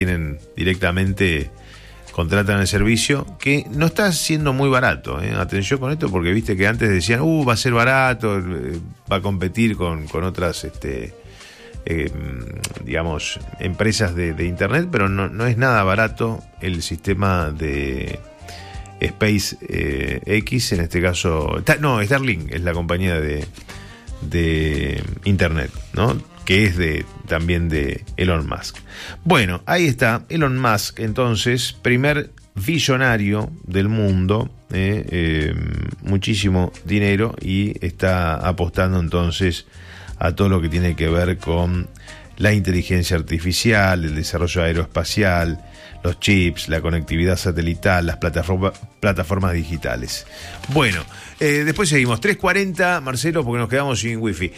tienen directamente, contratan el servicio, que no está siendo muy barato. Atención con esto, porque viste que antes decían, va a ser barato, va a competir con otras, digamos, empresas de internet, pero no es nada barato el sistema de SpaceX, en este caso, Starlink es la compañía de internet, ¿no? Que es también de Elon Musk. Bueno, ahí está Elon Musk, entonces, primer visionario del mundo, muchísimo dinero, y está apostando entonces a todo lo que tiene que ver con la inteligencia artificial, el desarrollo aeroespacial, los chips, la conectividad satelital, las plataformas digitales. Bueno, después seguimos. 3:40, Marcelo, porque nos quedamos sin wifi.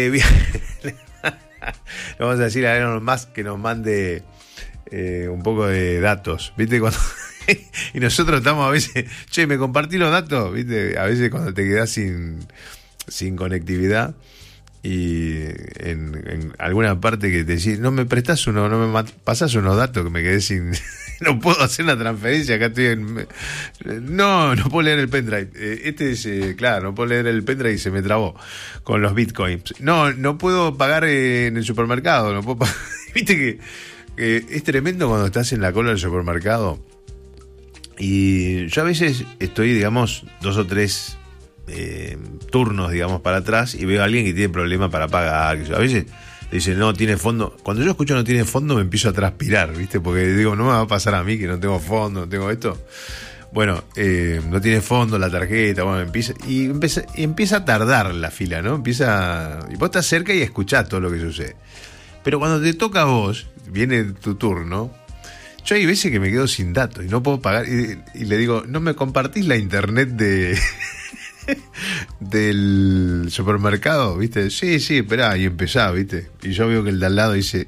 Le vamos a decir a Elon Musk que nos mande un poco de datos, ¿viste? Cuando y nosotros estamos a veces, me compartí los datos, ¿viste? A veces cuando te quedás sin conectividad y en alguna parte que te decís, no me prestás no me pasás unos datos que me quedé sin, no puedo hacer una transferencia, acá estoy no puedo leer el pendrive, claro, no puedo leer el pendrive y se me trabó con los bitcoins, no puedo pagar en el supermercado, no puedo pagar. Viste que es tremendo cuando estás en la cola del supermercado, y yo a veces estoy, digamos, 2 o 3 turnos, digamos, para atrás, y veo a alguien que tiene problema para pagar. A veces dice, no tiene fondo. Cuando yo escucho no tiene fondo, me empiezo a transpirar, ¿viste? Porque digo, no me va a pasar a mí que no tengo fondo, no tengo esto. Bueno, no tiene fondo la tarjeta, bueno, empieza a tardar la fila, ¿no? Y vos estás cerca y escuchás todo lo que sucede. Pero cuando te toca a vos, viene tu turno, yo hay veces que me quedo sin datos y no puedo pagar, y le digo, ¿no me compartís la internet del supermercado? ¿Viste? Sí, esperá, y empezá, ¿viste? Y yo veo que el de al lado dice,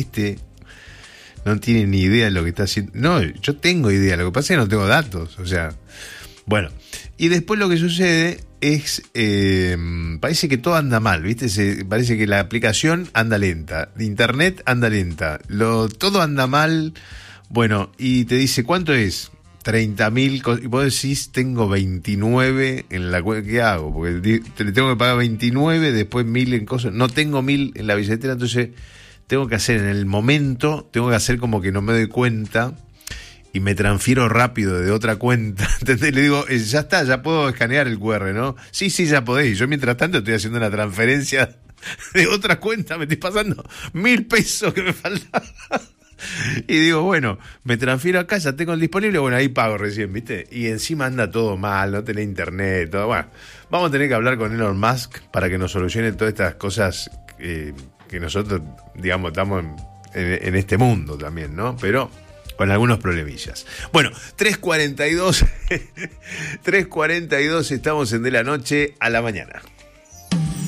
no tiene ni idea de lo que está haciendo. No, yo tengo idea, lo que pasa es que no tengo datos, o sea, bueno. Y después lo que sucede es, parece que todo anda mal, ¿viste? Parece que la aplicación anda lenta, internet anda lenta, todo anda mal. Bueno, y te dice, ¿cuánto es? 30.000, y vos decís, tengo 29 en la cuenta, ¿qué hago? Porque le tengo que pagar 29, después 1.000 en cosas, no tengo 1.000 en la billetera, entonces tengo que hacer en el momento, tengo que hacer como que no me doy cuenta y me transfiero rápido de otra cuenta. ¿Entendés? Le digo, ya está, ya puedo escanear el QR, ¿no? Sí, ya podéis. Yo mientras tanto estoy haciendo una transferencia de otra cuenta, me estoy pasando 1.000 pesos que me faltaban. Y digo, bueno, me transfiero acá, ya tengo el disponible, bueno, ahí pago recién, ¿viste? Y encima anda todo mal, no tenés internet, todo. Bueno, vamos a tener que hablar con Elon Musk para que nos solucione todas estas cosas que nosotros, digamos, estamos en este mundo también, ¿no? Pero con algunos problemillas. Bueno, 3:42 estamos en De la Noche a la Mañana.